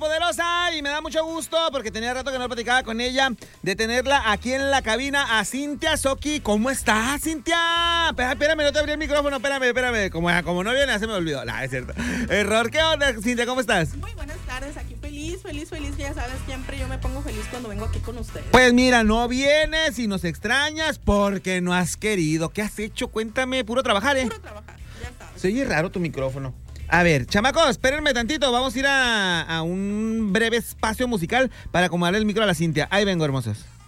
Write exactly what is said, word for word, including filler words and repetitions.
Poderosa, y me da mucho gusto porque tenía rato que no platicaba con ella, de tenerla aquí en la cabina a Cintia Soki. ¿Cómo estás, Cintia? Espérame, espérame, no te abrí el micrófono, espérame, espérame. Como, como no viene, se me olvidó. No, es cierto. Error, ¿qué onda, Cintia? ¿Cómo estás? Muy buenas tardes, aquí feliz, feliz, feliz, que ya sabes, siempre yo me pongo feliz cuando vengo aquí con ustedes. Pues mira, no vienes y nos extrañas porque no has querido. ¿Qué has hecho? Cuéntame, puro trabajar, ¿eh? Puro trabajar, ya sabes. Se oye raro tu micrófono. A ver, chamacos, espérenme tantito. Vamos a ir a, a un breve espacio musical para acomodarle el micro a la Cintia. Ahí vengo, hermosos.